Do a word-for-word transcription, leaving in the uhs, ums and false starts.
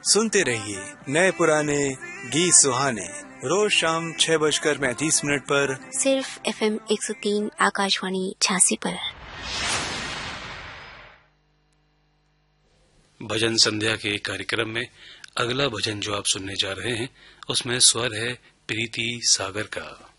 सुनते रहिए नए पुराने गीत सुहाने, रोज शाम छह बजकर पैंतीस मिनट पर सिर्फ एफ एम एक सौ तीन आकाशवाणी झांसी पर। भजन संध्या के कार्यक्रम में अगला भजन जो आप सुनने जा रहे हैं उसमें स्वर है प्रीति सागर का।